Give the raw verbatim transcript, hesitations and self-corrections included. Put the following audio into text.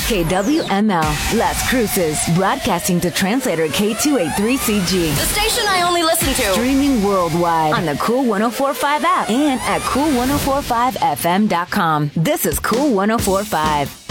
K W M L, Las Cruces, broadcasting to translator K two eighty-three C G. The station I only listen to. Streaming worldwide on the Cool one oh four point five app and at cool ten forty-five f m dot com. This is Cool one oh four point five.